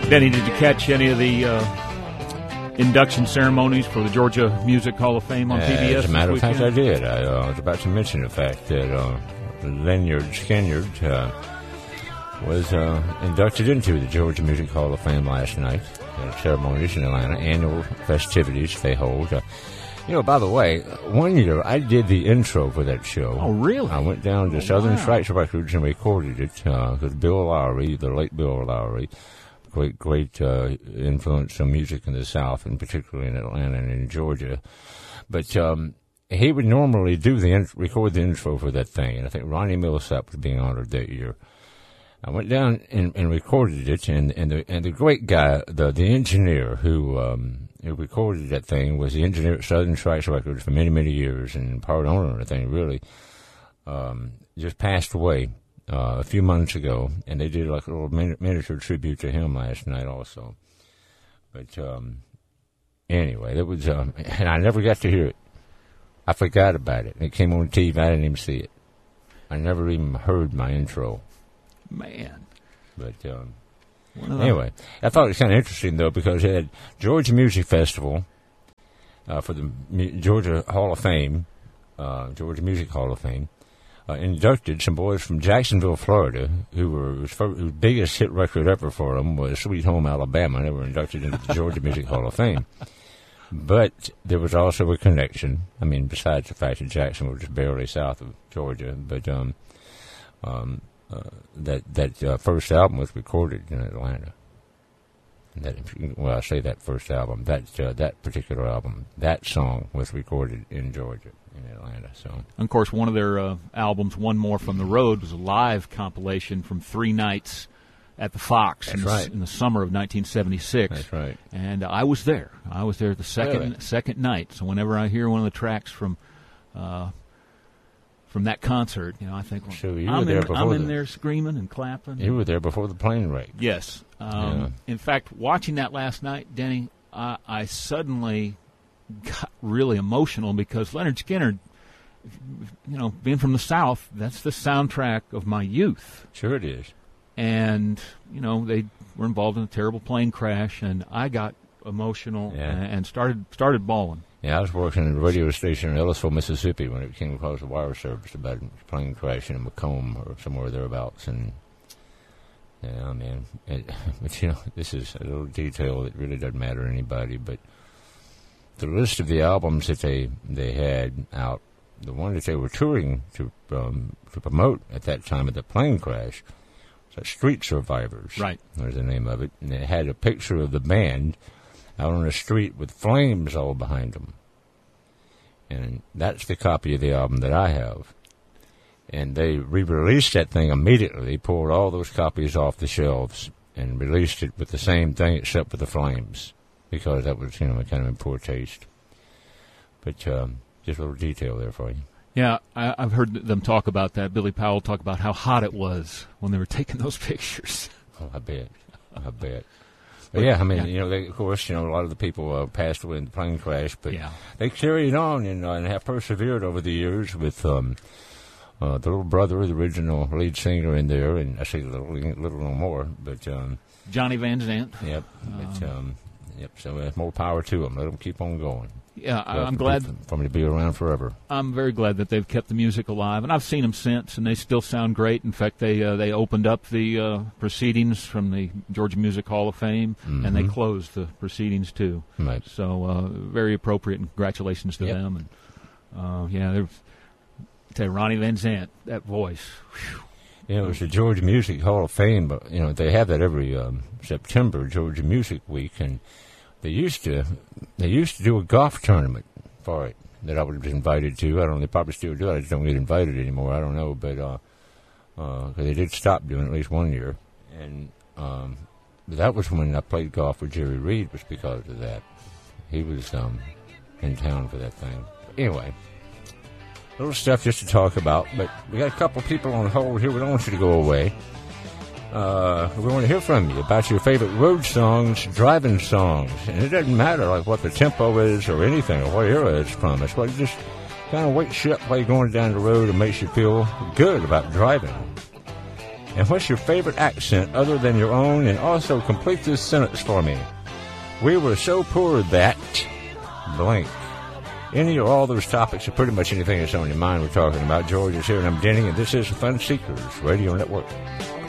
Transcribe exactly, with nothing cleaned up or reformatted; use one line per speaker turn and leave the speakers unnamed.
Denny, did you catch any of the uh, induction ceremonies for the Georgia Music Hall of Fame on P B S?
As a matter of
this
fact, I did. I uh, was about to mention the fact that uh, Lynyrd Skynyrd uh, was uh, inducted into the Georgia Music Hall of Fame last night. The ceremonies in Atlanta, annual festivities they hold. Uh, you know, by the way, one year I did the intro for that show.
Oh, really?
I went down to
oh,
Southern
wow.
Strikes Records and recorded it because uh, Bill Lowry, the late Bill Lowry, great, great uh, influence on music in the South, and particularly in Atlanta and in Georgia. But um, he would normally do the in- record the intro for that thing, and I think Ronnie Milsap was being honored that year. I went down and, and recorded it, and, and the and the great guy, the the engineer who um, who recorded that thing was the engineer at Southern Strikes Records for many many years, and part owner of the thing really, um, just passed away uh, a few months ago, and they did like a little min- miniature tribute to him last night also. But um, anyway, that was um, and I never got to hear it. I forgot about it. It came on T V. I didn't even see it. I never even heard my intro.
Man.
But um, anyway, I thought it was kind of interesting, though, because it had Georgia Music Festival uh, for the M- Georgia Hall of Fame, uh, Georgia Music Hall of Fame, uh, inducted some boys from Jacksonville, Florida, who were whose, first, whose biggest hit record ever for them was Sweet Home Alabama. They were inducted into the Georgia Music Hall of Fame. But there was also a connection. I mean, besides the fact that Jacksonville was just barely south of Georgia, but um, um, uh, that that uh, first album was recorded in Atlanta. And that, well, I say that first album, that uh, that particular album, that song was recorded in Georgia, in Atlanta. So,
and of course, one of their uh, albums, One More from the Road, was a live compilation from three nights at the Fox in the,
right.
in the summer of nineteen seventy-six.
That's right.
And I was there. I was there the second
really?
second night. So whenever I hear one of the tracks from uh, from that concert, you know, I think, well,
so you
I'm,
were there
in,
before
I'm in
the,
there screaming and clapping.
You were there before the plane wreck.
Yes. Um,
yeah.
In fact, watching that last night, Denny, I, I suddenly got really emotional because Lynyrd Skynyrd, you know, being from the South, that's the soundtrack of my youth.
Sure it is.
And, you know, they were involved in a terrible plane crash, and I got emotional
yeah.
and, and started started bawling.
Yeah, I was working at a radio station in Ellisville, Mississippi, when it came across a wire service about a plane crash in Macomb or somewhere thereabouts. And, yeah, man, it, but, you know, this is a little detail that really doesn't matter to anybody, but the list of the albums that they, they had out, the one that they were touring to um, to promote at that time of the plane crash, so Street Survivors,
right?
Was the name of it, and it had a picture of the band out on the street with flames all behind them, and that's the copy of the album that I have. And they re-released that thing immediately. They pulled all those copies off the shelves and released it with the same thing except with the flames, because that was, you know, kind of in poor taste. But um, just a little detail there for you.
Yeah, I, I've heard them talk about that. Billy Powell talk about how hot it was when they were taking those pictures.
Oh, I bet. I bet. But yeah, I mean,
yeah.
you know, they, of course, you know, a lot of the people uh, passed away in the plane crash, but
yeah.
they carried on and, uh, and have persevered over the years with um, uh, the little brother, the original lead singer in there, and I say a little, little no more, but um,
Johnny Van Zant.
Yep. But, um, yep. So uh, more power to them. Let them keep on going.
Yeah, I, I'm glad
for me to be around forever.
I'm very glad that they've kept the music alive, and I've seen them since, and they still sound great. In fact, they uh, they opened up the uh, proceedings from the Georgia Music Hall of Fame,
mm-hmm.
and they closed the proceedings too.
Right.
So uh, very appropriate, and congratulations to
yep.
them. And uh, yeah, they're, tell you, Ronnie Van Zant, that voice. Whew.
You know, it's the Georgia Music Hall of Fame, but you know they have that every um, September, Georgia Music Week, and They used to, they used to do a golf tournament for it that I was invited to. I don't know, they probably still do it. I just don't get invited anymore. I don't know, but uh, uh, cause they did stop doing it at least one year, and um, that was when I played golf with Jerry Reed. Was because of that. He was um, in town for that thing. Anyway, little stuff just to talk about. But we got a couple people on hold here. We don't want you to go away. Uh, we want to hear from you about your favorite road songs, driving songs, and it doesn't matter like what the tempo is or anything or what era it's from. It's what just kind of wakes you up while you're going down the road and makes you feel good about driving. And what's your favorite accent other than your own? And also complete this sentence for me. We were so poor that blank. Any or all those topics or pretty much anything that's on your mind we're talking about. George is here and I'm Denny, and this is the Fun Seekers Radio Network.